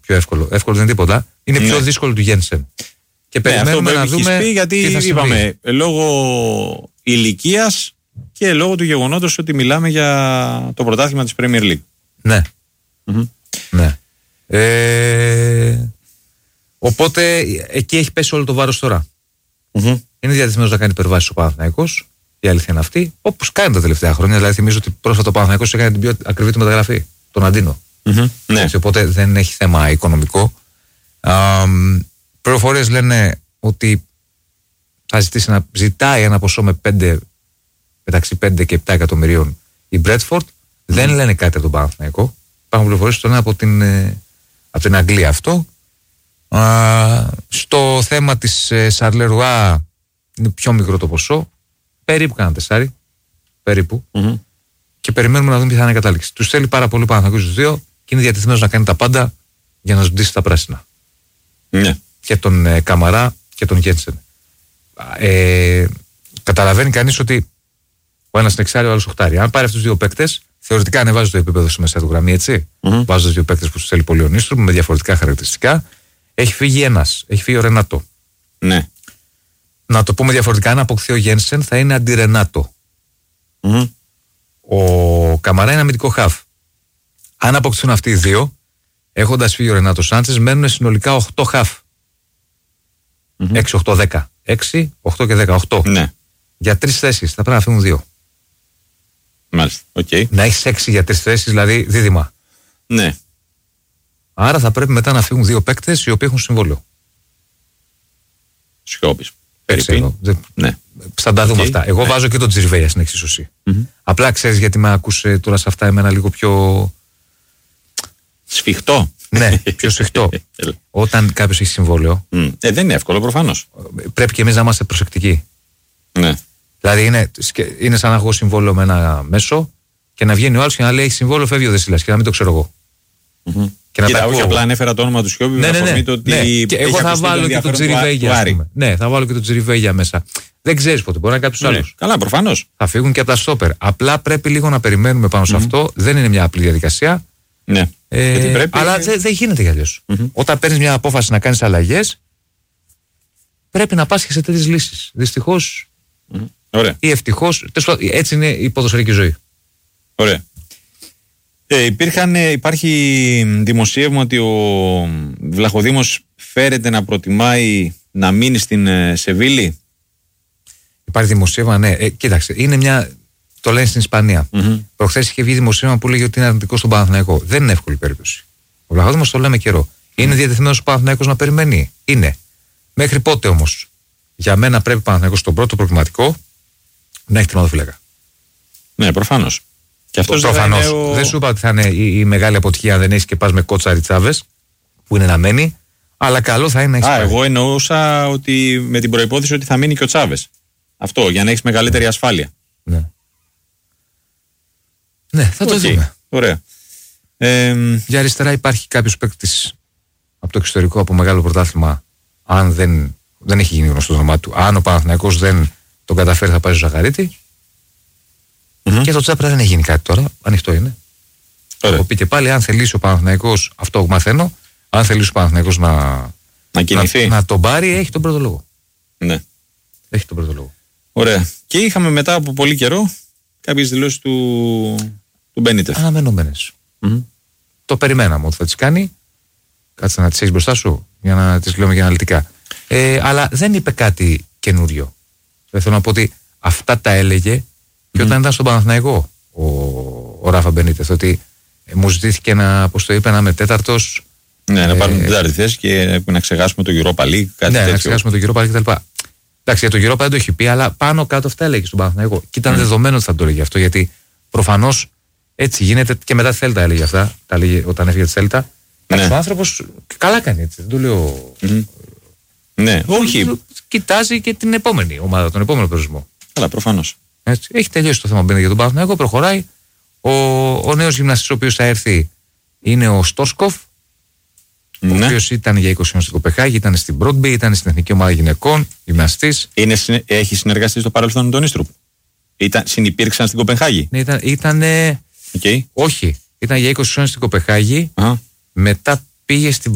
πιο εύκολο. Εύκολο δεν είναι τίποτα. Είναι πιο δύσκολο του Γένσεν. Και περιμένουμε να δούμε. Πει, γιατί είπαμε λόγω ηλικίας και λόγω του γεγονότος ότι μιλάμε για το πρωτάθλημα της Premier League. Ναι. Ναι. Οπότε εκεί έχει πέσει όλο το βάρος τώρα. Είναι διατεθειμένος να κάνει υπερβάσεις ο Παναθηναϊκός. Η αλήθεια είναι αυτή. Όπως κάνει τα τελευταία χρόνια. Δηλαδή, θυμίζω ότι πρόσφατα ο Παναθηναϊκός έκανε την πιο ακριβή του μεταγραφή. Τον Αντίνο. Ναι. Έτσι, οπότε δεν έχει θέμα οικονομικό. Πληροφορίες λένε ότι θα ζητάει ένα ποσό μεταξύ 5 και 7 εκατομμυρίων η Μπρέτφορντ. Δεν λένε κάτι από τον Παναθηναϊκό. Υπάρχουν πληροφορίες που λένε από την Αγγλία αυτό. Στο θέμα της Σαρλερουά είναι πιο μικρό το ποσό. Περίπου κάνα 4. Περίπου. Και περιμένουμε να δούμε ποια θα είναι η κατάληξη. Τους θέλει πάρα πολύ ο Παναθηναϊκός τους δύο και είναι διατεθειμένος να κάνει τα πάντα για να ζητήσει τα πράσινα. Ναι. Και τον Καμαρά και τον Γένσεν. Καταλαβαίνει κανείς ότι ο ένας είναι εξάρι, ο άλλος οχτάρι. Αν πάρει αυτούς τους δύο παίκτες, θεωρητικά ανεβάζει το επίπεδο στη μεσαία του γραμμή, έτσι. Βάζοντας δύο παίκτες που τους θέλει πολύ ο Νίστρου, με διαφορετικά χαρακτηριστικά. Έχει φύγει ένας. Έχει φύγει ο Ρενάτο. Ναι. Να το πούμε διαφορετικά, αν αποκτηθεί ο Γένσεν θα είναι αντιρενάτο. Ο Καμαρά είναι αμυντικό χαφ. Αν αποκτηθούν αυτοί οι δύο, έχοντας φύγει ο Ρενάτο Σάντσες, μένουν συνολικά 8 χαφ. 6, 8, 10. 6, 8 και 10. 8. Ναι. Για 3 θέσεις θα πρέπει να φύγουν 2. Μάλιστα. Okay. Να έχεις 6 για 3 θέσεις, δηλαδή δίδυμα. Ναι. Άρα θα πρέπει μετά να φύγουν 2 παίκτες οι οποίοι έχουν συμβόλαιο. Σιώπης. Ναι. Θα τα δούμε αυτά. Εγώ βάζω και τον Τζιρβέια στην εξίσωση. Απλά ξέρεις γιατί με άκουσε τώρα σε αυτά εμένα λίγο πιο. Σφιχτό. Ναι, πιο σφιχτό. Όταν κάποιος έχει συμβόλαιο. Δεν είναι εύκολο προφανώς. Πρέπει και εμείς να είμαστε προσεκτικοί. Ναι. Δηλαδή είναι σαν να έχω συμβόλαιο με ένα μέσο και να βγαίνει ο άλλος και να λέει έχει συμβόλαιο, φεύγει ο Δεσίλας και να μην το ξέρω εγώ. Κοίτα, όχι απλά ανέφερα το όνομα του Σιώπη. Ναι. Και εγώ θα βάλω και τον Τζιριβέγια. Ναι, θα βάλω και τον Τζιριβέγια μέσα. Δεν ξέρεις πότε, μπορεί να είναι κάποιος άλλος. Καλά, προφανώς. Θα φύγουν και από τα στόπερ. Απλά πρέπει λίγο να περιμένουμε πάνω σε αυτό. Δεν είναι μια απλή διαδικασία. Ναι. Αλλά δεν γίνεται κι αλλιώς. Όταν παίρνεις μια απόφαση να κάνεις αλλαγές, πρέπει να πας και σε τέτοιες λύσεις. Δυστυχώς ή ευτυχώς. Έτσι είναι η ποδοσφαιρική ζωή. Ωραία. Υπάρχει δημοσίευμα ότι ο Βλαχοδήμος φέρεται να προτιμάει να μείνει στην Σεβίλη. Υπάρχει δημοσίευμα, ναι. Κοίταξε, είναι μια. Το λένε στην Ισπανία. Προχθές είχε βγει δημοσίευμα που λέγει ότι είναι αρνητικό στον Παναθηναϊκό. Δεν είναι εύκολη περίπτωση. Ο Βλαχοδήμος το λέμε καιρό. Είναι διατεθειμένος ο Παναθηναϊκός να περιμένει. Είναι. Μέχρι πότε όμως? Για μένα πρέπει ο Παναθηναϊκός στον πρώτο προκριματικό να έχει τερματοφύλακα. Ναι, προφανώς. Προφανώς. Δεν σου είπα ότι θα είναι η μεγάλη αποτυχία αν δεν έχει και πας με Κότσαρη Τσάβες, που είναι να μένει. Αλλά καλό θα είναι να έχει. Εγώ εννοούσα ότι με την προϋπόθεση ότι θα μείνει και ο Τσάβες. Αυτό, για να έχει μεγαλύτερη ασφάλεια. Ναι, θα το δούμε. Ωραία. Για αριστερά υπάρχει κάποιος παίκτης από το εξωτερικό, από μεγάλο πρωτάθλημα, αν δεν έχει γίνει γνωστό το όνομά του. Αν ο Παναθηναϊκός δεν τον καταφέρει, θα πάει στο Ζαχαρίτη. Και το Τσάπρα δεν έχει γίνει κάτι τώρα. Ανοιχτό είναι. Έχω πει και πάλι, αν θελήσει ο Παναθηναϊκός, αυτό μαθαίνω, αν θελήσει ο Παναθηναϊκός να τον πάρει, έχει τον πρώτο λόγο. Ναι. Έχει τον πρώτο λόγο. Ωραία. Και είχαμε μετά από πολύ καιρό κάποιες δηλώσεις του Μπένιτεφ. Αναμενόμενες. Το περιμέναμε ότι θα τις κάνει. Κάτσε να τις έχεις μπροστά σου για να τις λέμε και αναλυτικά. Αλλά δεν είπε κάτι καινούριο. Δεν θέλω να πω ότι αυτά τα έλεγε και όταν ήταν στον Παναθηναϊκό ο Ράφα Μπενίτεθ, ότι μου ζητήθηκε πώς το είπε, να είμαι τέταρτος. Ναι, να πάρουμε την τέταρτη θέση και να ξεχάσουμε το Europa League. Να ξεχάσουμε το Europa League κτλ. Εντάξει, για το Europa δεν το έχει πει, αλλά πάνω κάτω αυτά έλεγε στον Παναθηναϊκό. Και ήταν δεδομένο ότι θα το έλεγε αυτό, γιατί προφανώς έτσι γίνεται και μετά τη Θέλτα έλεγε αυτά. Τα έλεγε όταν έφυγε τη Θέλτα. Ο άνθρωπος καλά κάνει έτσι. Δεν το λέω. Ναι, όχι. Κοιτάζει και την επόμενη ομάδα, τον επόμενο περιορισμό. Καλά, προφανώς. Έχει τελειώσει το θέμα που για τον Παναθηναϊκό, προχωράει. Ο νέος γυμναστής ο οποίος θα έρθει είναι ο Στόρσκοφ. Ο οποίος ήταν για 20 χρόνια στην Κοπεχάγη, ήταν στην Μπρόντμπι, ήταν στην Εθνική Ομάδα Γυναικών, γυμναστής. Έχει συνεργαστεί στο παρελθόν με τον Ίστρουπ. Συνυπήρξαν στην Κοπεχάγη. Ναι, όχι, ήταν για 20 χρόνια στην Κοπεχάγη. Μετά πήγε στην